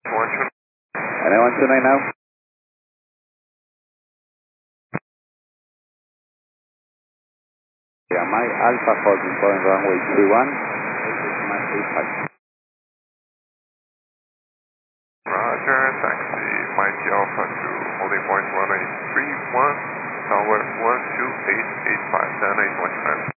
Anyone 29 now? Yeah, my Alpha holding point runway 31, 885. Roger, taxi Mighty Alpha to holding point runway 31, tower 12885, 10 815.